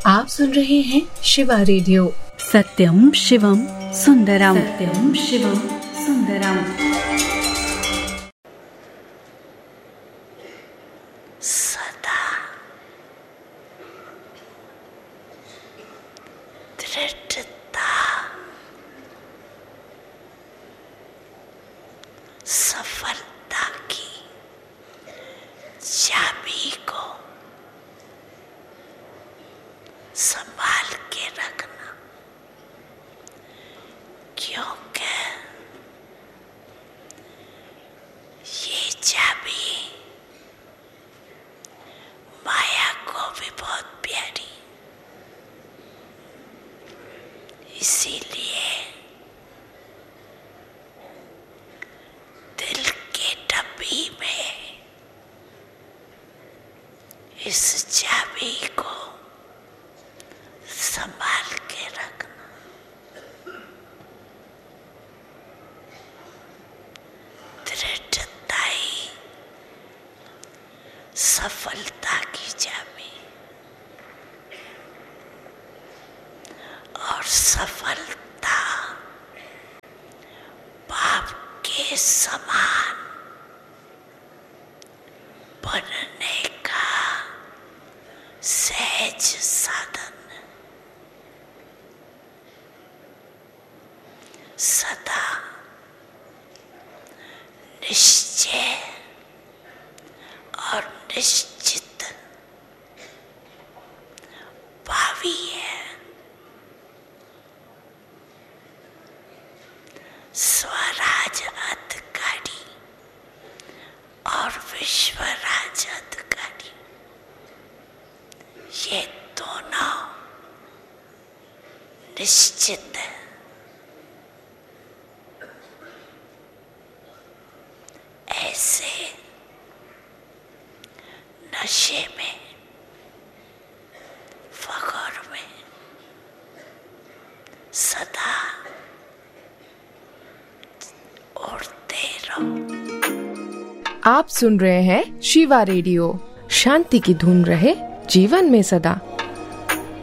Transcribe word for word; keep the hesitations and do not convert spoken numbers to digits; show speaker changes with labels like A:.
A: आप सुन रहे हैं शिवा रेडियो।
B: सत्यम शिवम सुंदरम, सत्यम शिवम सुंदरम।
C: सदा दृढ़ता, सफलता की चाबी को संभाल के रखना, क्योंकि ये चाबी माया को भी बहुत प्यारी, इसीलिए दिल के डब्बी में इस चाबी को संभाल के रखना। दृढ़ता ही सफलता की चाबी, और सफलता बाप के समान बनने का सहज साधन। सदा निश्चय और निश्चित भावी है। स्वराज अधिकारी और विश्वराज अधिकारी, ये दोनों निश्चित है। ऐसे नशे में, फखर में सदा उड़ते रहो।
A: आप सुन रहे हैं शिवा रेडियो। शांति की धुन रहे जीवन में सदा।